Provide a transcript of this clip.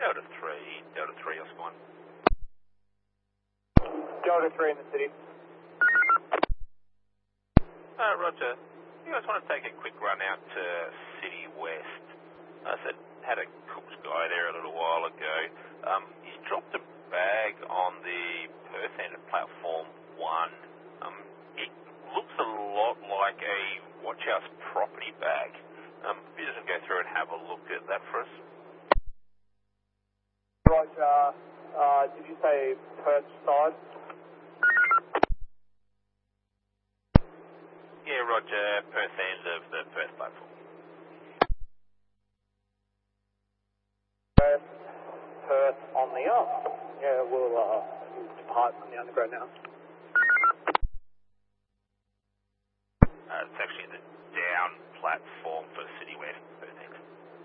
Delta 3, Oscar 1. Delta 3 in the city. Roger. You guys want to take a quick run out to City West? I said, had a Cook's guy there a little while ago. He's dropped a bag on the Perth end of platform 1. It looks a lot like a Watch House property bag. If you just go through and have a look at that for us. Roger. Did you say Perth side? Yeah, Roger. Perth end of the Perth platform. Perth on the up. Yeah, we'll depart from the underground now. It's actually the down platform for City West.